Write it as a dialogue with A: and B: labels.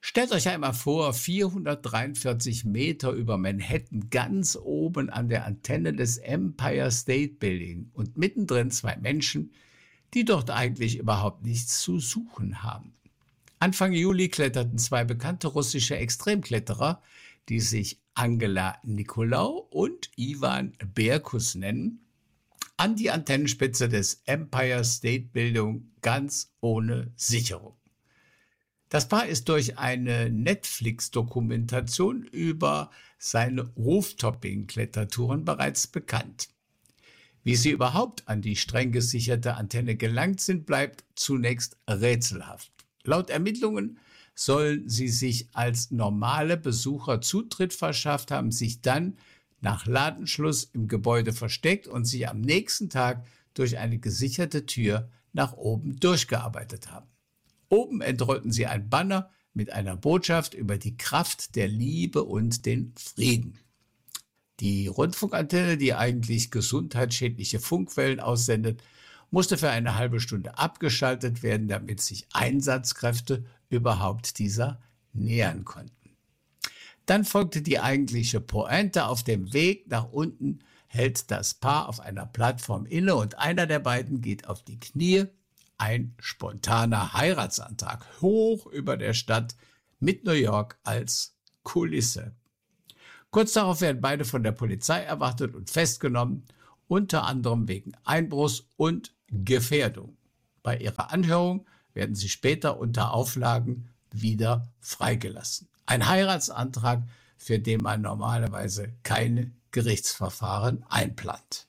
A: Stellt euch einmal vor, 443 Meter über Manhattan, ganz oben an der Antenne des Empire State Building und mittendrin zwei Menschen, die dort eigentlich überhaupt nichts zu suchen haben. Anfang Juli kletterten zwei bekannte russische Extremkletterer, die sich Angela Nikolau und Ivan Berkus nennen, an die Antennenspitze des Empire State Building ganz ohne Sicherung. Das Paar ist durch eine Netflix-Dokumentation über seine Rooftoping-Klettertouren bereits bekannt. Wie sie überhaupt an die streng gesicherte Antenne gelangt sind, bleibt zunächst rätselhaft. Laut Ermittlungen sollen sie sich als normale Besucher Zutritt verschafft haben, sich dann nach Ladenschluss im Gebäude versteckt und sich am nächsten Tag durch eine gesicherte Tür nach oben durchgearbeitet haben. Oben entrollten sie ein Banner mit einer Botschaft über die Kraft der Liebe und den Frieden. Die Rundfunkantenne, die eigentlich gesundheitsschädliche Funkwellen aussendet, musste für eine halbe Stunde abgeschaltet werden, damit sich Einsatzkräfte überhaupt dieser nähern konnten. Dann folgte die eigentliche Pointe. Auf dem Weg nach unten hält das Paar auf einer Plattform inne und einer der beiden geht auf die Knie. Ein spontaner Heiratsantrag hoch über der Stadt mit New York als Kulisse. Kurz darauf werden beide von der Polizei erwartet und festgenommen, unter anderem wegen Einbruchs und Gefährdung. Bei ihrer Anhörung werden sie später unter Auflagen wieder freigelassen. Ein Heiratsantrag, für den man normalerweise keine Gerichtsverfahren einplant.